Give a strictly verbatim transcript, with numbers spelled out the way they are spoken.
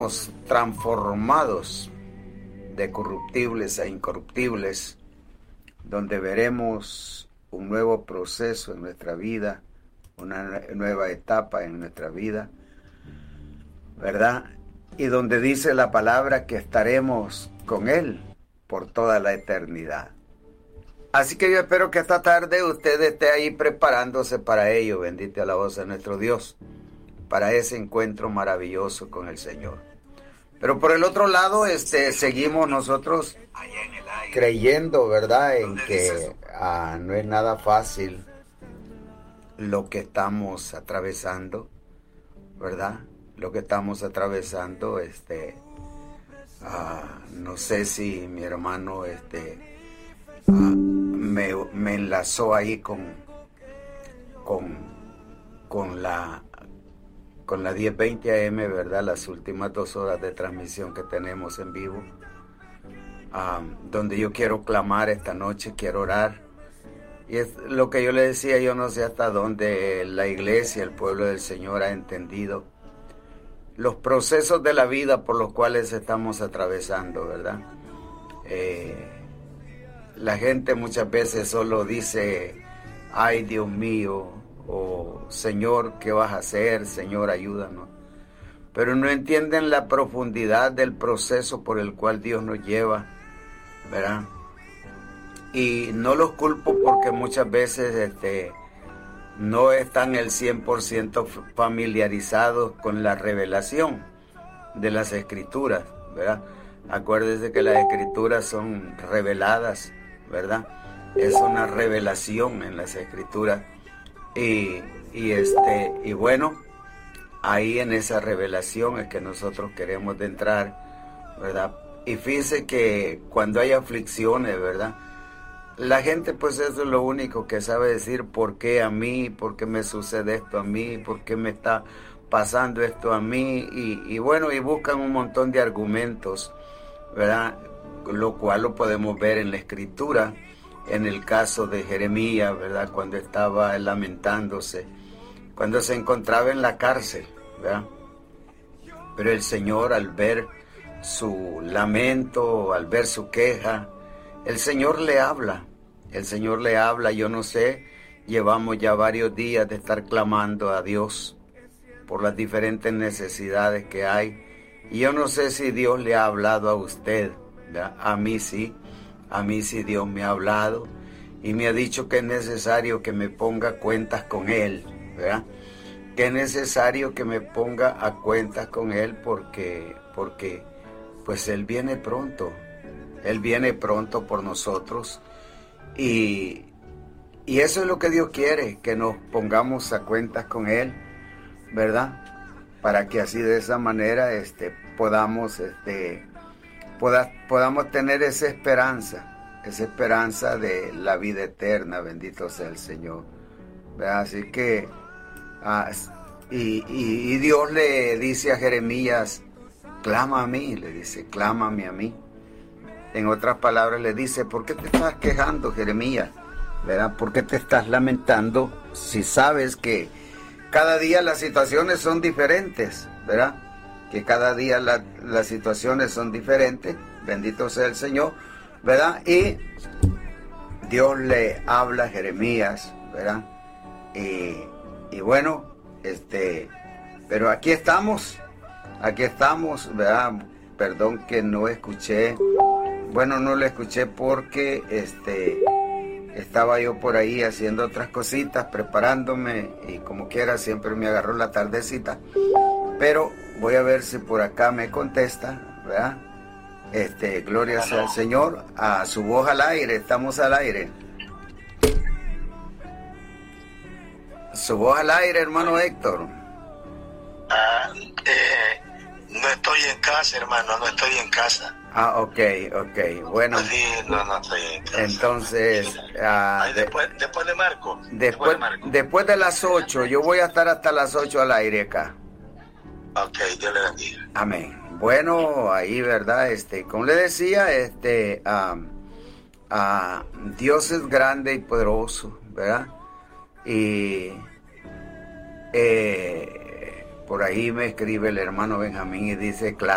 seremos transformados de corruptibles a incorruptibles, donde veremos un nuevo proceso en nuestra vida, una nueva etapa en nuestra vida, ¿verdad? Y donde dice la palabra que estaremos con Él por toda la eternidad. Así que yo espero que esta tarde usted esté ahí preparándose para ello, bendita la voz de nuestro Dios, para ese encuentro maravilloso con el Señor. Pero por el otro lado, este, seguimos nosotros creyendo, ¿verdad?, en que ah, no es nada fácil lo que estamos atravesando, ¿verdad? Lo que estamos atravesando, este, ah, no sé si mi hermano, este, ah, me, me enlazó ahí con, con, con la, con la diez veinte A M, ¿verdad? Las últimas dos horas de transmisión que tenemos en vivo, ah, donde yo quiero clamar esta noche, quiero orar. Y es lo que yo le decía, yo no sé hasta dónde la iglesia, el pueblo del Señor ha entendido los procesos de la vida por los cuales estamos atravesando, ¿verdad? Eh, la gente muchas veces solo dice, ay Dios mío, o Señor, ¿qué vas a hacer? Señor, ayúdanos. Pero no entienden la profundidad del proceso por el cual Dios nos lleva, ¿verdad? Y no los culpo porque muchas veces este, no están el cien por ciento familiarizados con la revelación de las Escrituras, ¿verdad? Acuérdense que las Escrituras son reveladas, ¿verdad? Es una revelación en las Escrituras. Y, y, este, y bueno, ahí en esa revelación es que nosotros queremos de entrar, ¿verdad? Y fíjense que cuando hay aflicciones, ¿verdad?, la gente pues eso es lo único que sabe decir, ¿por qué a mí? ¿Por qué me sucede esto a mí? ¿Por qué me está pasando esto a mí? Y, y bueno, y buscan un montón de argumentos, ¿verdad? Lo cual lo podemos ver en la Escritura, en el caso de Jeremías, ¿verdad? Cuando estaba lamentándose, cuando se encontraba en la cárcel, ¿verdad? Pero el Señor, al ver su lamento, al ver su queja, el Señor le habla, el Señor le habla. Yo no sé, llevamos ya varios días de estar clamando a Dios por las diferentes necesidades que hay. Y yo no sé si Dios le ha hablado a usted, ¿verdad? A mí sí, a mí sí Dios me ha hablado y me ha dicho que es necesario que me ponga cuentas con Él, ¿verdad? Que es necesario que me ponga a cuentas con Él porque, porque pues Él viene pronto. Él viene pronto por nosotros y, y eso es lo que Dios quiere, que nos pongamos a cuentas con Él, ¿verdad? Para que así de esa manera este, podamos, este, poda, podamos tener esa esperanza, esa esperanza de la vida eterna, bendito sea el Señor, ¿verdad? Así que, ah, y, y, y Dios le dice a Jeremías, clama a mí, le dice, clámame a mí. En otras palabras le dice, ¿por qué te estás quejando, Jeremías? ¿Verdad? ¿Por qué te estás lamentando si sabes que cada día las situaciones son diferentes? ¿Verdad? Que cada día la, las situaciones son diferentes. Bendito sea el Señor, ¿verdad? Y Dios le habla a Jeremías, ¿verdad? Y, y bueno, este, pero aquí estamos, aquí estamos, ¿verdad? Perdón que no escuché. Bueno, no lo escuché porque este, estaba yo por ahí haciendo otras cositas, preparándome y como quiera siempre me agarró la tardecita. Pero voy a ver si por acá me contesta, ¿verdad? Este, gloria sea al Señor, a su voz al aire, estamos al aire. Su voz al aire, hermano Héctor. Ah, eh, no estoy en casa, hermano, no estoy en casa. Ah, ok, ok, bueno. Sí, no, no estoy en casa. Entonces, uh, Ay, después, de, después de Marco. Después, después de Marco. Después de las ocho, yo voy a estar hasta las ocho al aire acá. Ok, Dios le bendiga. Amén. Bueno, ahí, ¿verdad? Este, como le decía, este, um, uh, Dios es grande y poderoso, ¿verdad? Y eh, por ahí me escribe el hermano Benjamín y dice, claro.